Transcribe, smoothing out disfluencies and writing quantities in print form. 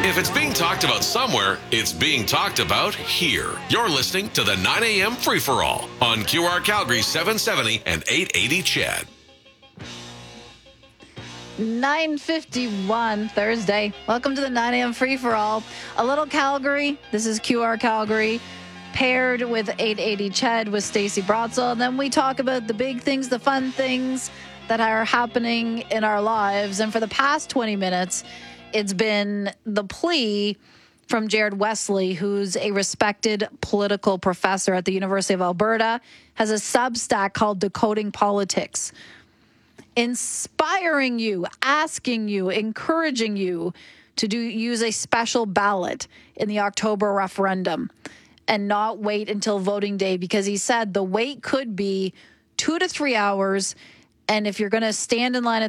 If it's being talked about somewhere, it's being talked about here. You're listening to the 9 a.m. Free-for-All on QR Calgary 770 and 880 CHED. 9:51 Thursday. Welcome to the 9 a.m. Free-for-All. A little Calgary. This is QR Calgary, paired with 880 CHED with Stacey Brotzel. And then we talk about the big things, the fun things that are happening in our lives. And for the past 20 minutes, it's been the plea from Jared Wesley, who's a respected political professor at the University of Alberta, has a Substack called Decoding Politics, inspiring you, asking you, encouraging you to use a special ballot in the October referendum and not wait until voting day, because he said the wait could be 2 to 3 hours. And if you're going to stand in line at